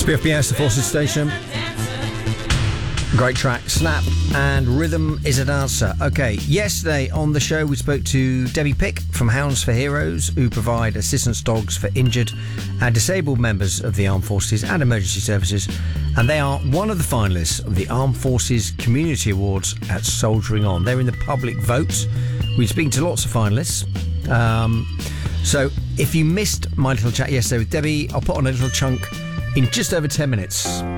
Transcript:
3FPS, the Forces Station. Great track, Snap, and Rhythm is a Dancer. Okay, yesterday on the show we spoke to Debbie Pick from Hounds for Heroes, who provide assistance dogs for injured and disabled members of the Armed Forces and Emergency Services, and they are one of the finalists of the Armed Forces Community Awards at Soldiering On. They're in the public vote. We're speaking to lots of finalists. So if you missed my little chat yesterday with Debbie, I'll put on a little chunk in just over 10 minutes.